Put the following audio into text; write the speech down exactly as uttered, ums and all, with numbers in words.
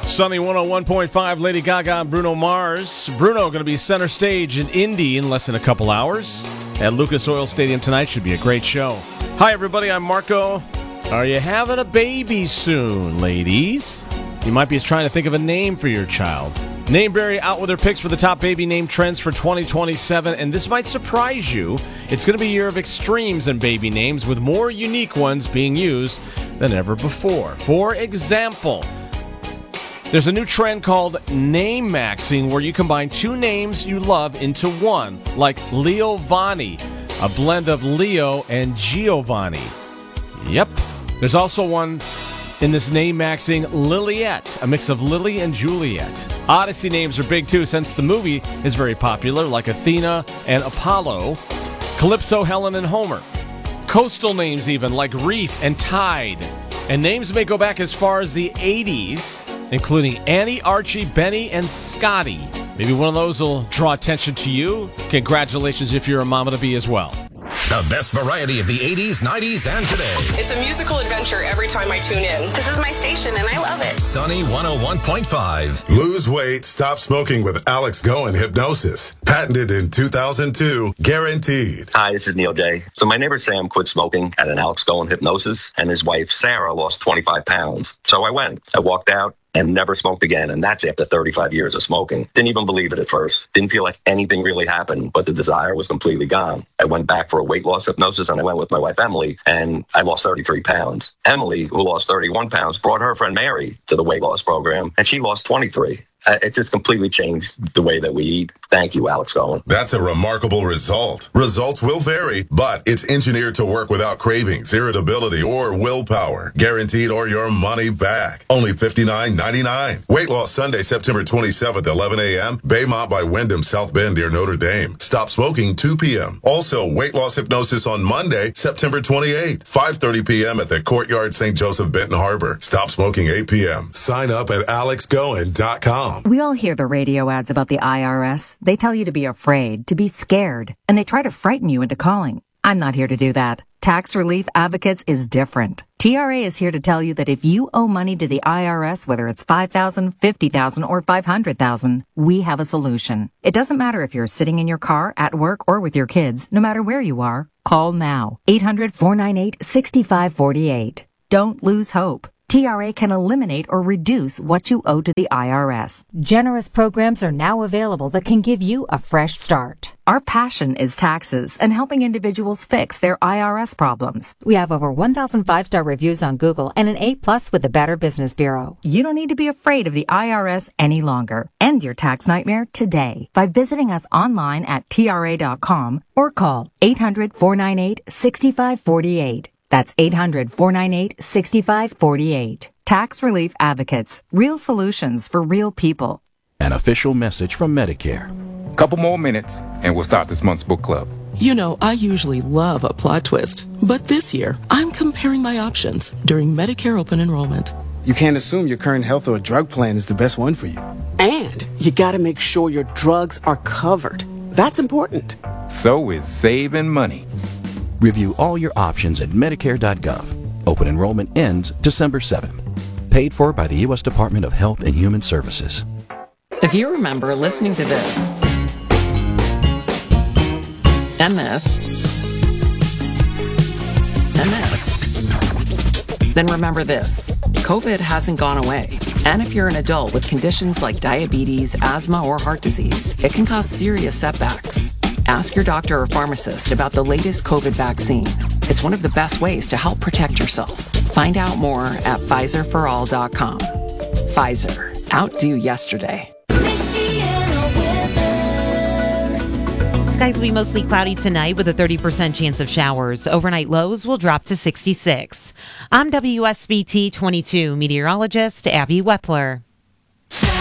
Sunny one oh one point five, Lady Gaga and Bruno Mars. Bruno going to be center stage in Indy in less than a couple hours at Lucas Oil Stadium tonight. Should be a great show. Hi, everybody. I'm Marco. Are you having a baby soon, ladies? You might be trying to think of a name for your child. Nameberry out with their picks for the top baby name trends for twenty twenty-seven, and this might surprise you. It's going to be a year of extremes in baby names, with more unique ones being used than ever before. For example, there's a new trend called name maxing, where you combine two names you love into one, like Leovani, a blend of Leo and Giovanni. Yep. There's also one in this name maxing, Liliette, a mix of Lily and Juliet. Odyssey names are big too, since the movie is very popular, like Athena and Apollo, Calypso, Helen, and Homer. Coastal names even, like Reef and Tide. And names may go back as far as the eighties, including Annie, Archie, Benny, and Scotty. Maybe one of those will draw attention to you. Congratulations if you're a mama-to-be as well. The best variety of the eighties, nineties, and today. It's a musical adventure every time I tune in. This is my station, and I love it. Sunny one oh one point five. Lose weight, stop smoking with Alex Goen Hypnosis. Patented in two thousand two, guaranteed. Hi, this is Neil J. So my neighbor Sam quit smoking at an Alex Goen Hypnosis, and his wife Sarah lost twenty-five pounds. So I went. I walked out and never smoked again, and that's after thirty-five years of smoking. Didn't even believe it at first. Didn't feel like anything really happened, but the desire was completely gone. I went back for a weight loss hypnosis, and I went with my wife Emily, and I lost thirty-three pounds. Emily, who lost thirty-one pounds, brought her friend Mary to the weight loss program, and she lost twenty-three. Uh, it just completely changed the way that we eat. Thank you, Alex Goen. That's a remarkable result. Results will vary, but it's engineered to work without cravings, irritability, or willpower. Guaranteed or your money back. Only fifty-nine ninety-nine. Weight loss Sunday, September twenty-seventh, eleven a.m. Baymont by Wyndham, South Bend near Notre Dame. Stop smoking two p.m. Also, weight loss hypnosis on Monday, September twenty-eighth, five thirty p.m. at the Courtyard Saint Joseph, Benton Harbor. Stop smoking eight p.m. Sign up at alex goen dot com. We all hear the radio ads about the I R S. They tell you to be afraid, to be scared, and they try to frighten you into calling. I'm not here to do that. Tax Relief Advocates is different. T R A is here to tell you that if you owe money to the I R S, whether it's five thousand dollars, fifty thousand dollars, or five hundred thousand dollars, we have a solution. It doesn't matter if you're sitting in your car, at work, or with your kids. No matter where you are, call now. eight hundred, four nine eight, six five four eight. Don't lose hope. T R A can eliminate or reduce what you owe to the I R S. Generous programs are now available that can give you a fresh start. Our passion is taxes and helping individuals fix their I R S problems. We have over one thousand five-star reviews on Google and an A plus with the Better Business Bureau. You don't need to be afraid of the I R S any longer. End your tax nightmare today by visiting us online at T R A dot com or call eight hundred, four nine eight, six five four eight. That's eight hundred, four nine eight, six five four eight. Tax Relief Advocates. Real solutions for real people. An official message from Medicare. Couple more minutes, and we'll start this month's book club. You know, I usually love a plot twist, but this year, I'm comparing my options during Medicare open enrollment. You can't assume your current health or drug plan is the best one for you. And you gotta make sure your drugs are covered. That's important. So is saving money. Review all your options at medicare dot gov. Open enrollment ends December seventh. Paid for by the U S Department of Health and Human Services. If you remember listening to this, and this, and this, then remember this. COVID hasn't gone away. And if you're an adult with conditions like diabetes, asthma, or heart disease, it can cause serious setbacks. Ask your doctor or pharmacist about the latest COVID vaccine. It's one of the best ways to help protect yourself. Find out more at Pfizer for all dot com. Pfizer. Outdo yesterday. Skies will be mostly cloudy tonight with a thirty percent chance of showers. Overnight lows will drop to sixty-six. I'm W S B T twenty-two meteorologist Abby Wepler.